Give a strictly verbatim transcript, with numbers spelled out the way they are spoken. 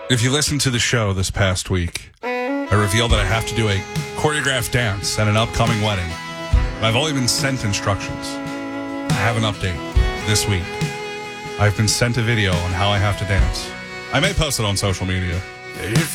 If you listened to the show this past week, I revealed that I have to do a choreographed dance at an upcoming wedding. I've only been sent instructions. I have an update this week. I've been sent a video on how I have to dance. I may post it on social media. If